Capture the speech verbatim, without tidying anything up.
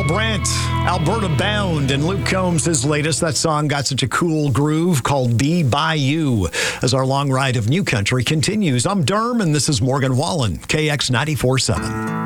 Brant, Alberta Bound, and Luke Combs, his latest. That song got such a cool groove called Be By You as our long ride of new country continues. I'm Derm, and this is Morgan Wallen, K X ninety-four point seven.